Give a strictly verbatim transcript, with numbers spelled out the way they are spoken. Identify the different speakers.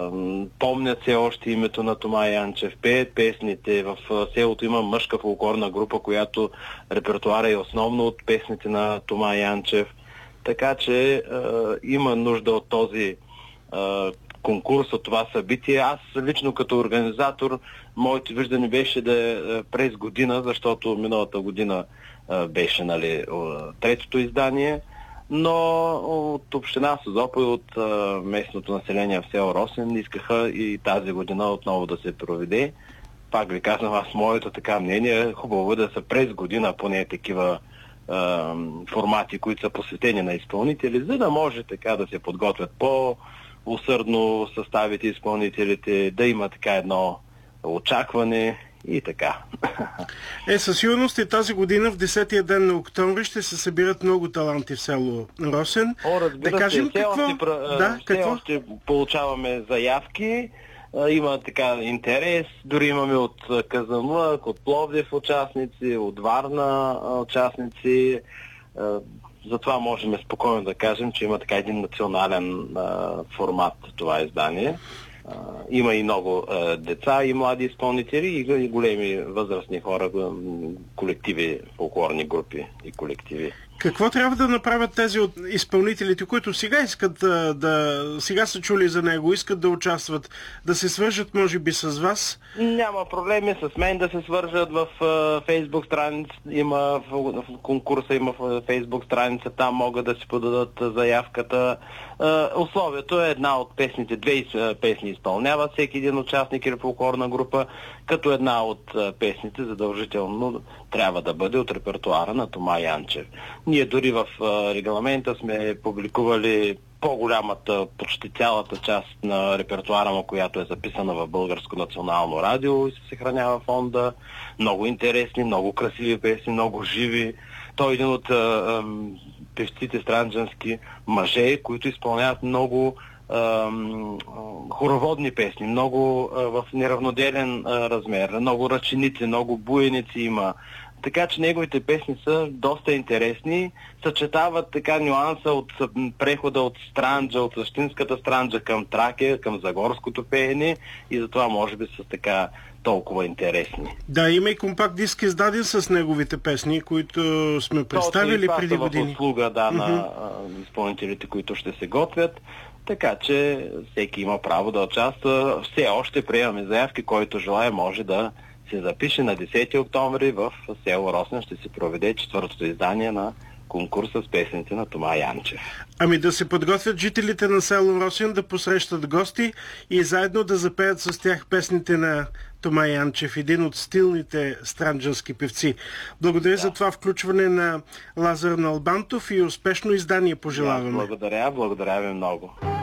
Speaker 1: помнят все още името на Тома Янчев, пеят песните. В селото има мъжка фолклорна група, която репертуара е основно от песните на Тома Янчев. Така че е, има нужда от този е, конкурс, от това събитие. Аз лично като организатор, моето виждане беше да е през година, защото миналата година е, беше, нали, третото издание, но от община Созопол и от е, местното население в село Росен искаха и тази година отново да се проведе. Пак ви казвам, аз моето така мнение, хубаво да са през година поне такива формати, които са посветени на изпълнители, за да може така да се подготвят по-усърдно съставите изпълнителите, да има така едно очакване и така.
Speaker 2: Е, със сигурност и тази година в десетия ден на октомври ще се събират много таланти в село Росен.
Speaker 1: О, разбира
Speaker 2: да кажем
Speaker 1: се, все,
Speaker 2: какво...
Speaker 1: още,
Speaker 2: да,
Speaker 1: все
Speaker 2: какво?
Speaker 1: още получаваме заявки, има така интерес, дори имаме от Казанлък, от Пловдив участници, от Варна участници. Затова можем спокойно да кажем, че има така един национален формат това издание. Има и много деца и млади изпълнители и големи възрастни хора, колективи, фолклорни групи и колективи.
Speaker 2: Какво трябва да направят тези от изпълнителите, които сега искат да, да сега са чули за него, искат да участват, да се свържат може би с вас?
Speaker 1: Няма проблеми с мен да се свържат в Фейсбук страница, има в конкурса, има в Фейсбук страница, там могат да си подадат заявката. Условието е една от песните, две песни изпълнява всеки един участник или фолклорна група, като една от песните задължително трябва да бъде от репертуара на Тома Янчев. Ние дори в регламента сме публикували по-голямата, почти цялата част на репертуара му, която е записана в Българско национално радио и се съхранява в фонда. Много интересни, много красиви песни, много живи. Той е един от а, а, певците странджански мъже, които изпълняват много а, хороводни песни, много а, в неравноделен а, размер, много ръченици, много буеници има. Така че неговите песни са доста интересни, съчетават така нюанса от прехода от странджа, от същинската странджа към Тракия, към загорското пеене и затова може би са така толкова интересни.
Speaker 2: Да, има и компакт диск издаден с неговите песни, които сме представили
Speaker 1: То,
Speaker 2: преди години.
Speaker 1: В услуга, да,
Speaker 2: uh-huh.
Speaker 1: на изпълнителите, които ще се готвят. Така че всеки има право да участва. Все още приемаме заявки, който желая може да се запише на десети октомври в село Росен. Ще се проведе четвъртото издание на конкурса с песните на Тома Янчев.
Speaker 2: Ами да се подготвят жителите на село Росен да посрещат гости и заедно да запеят с тях песните на Тома Янчев, един от стилните странджански певци. Благодаря да. за това включване на Лазар Налбантов и успешно издание пожелаваме.
Speaker 1: Благодаря, благодаря ви много.